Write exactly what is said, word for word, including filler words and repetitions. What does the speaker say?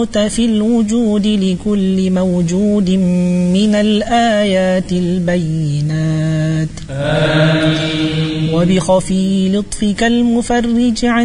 في الوجود لكل موجود من الآيات البينات. آمين. وبخفي لطفك المفرج عن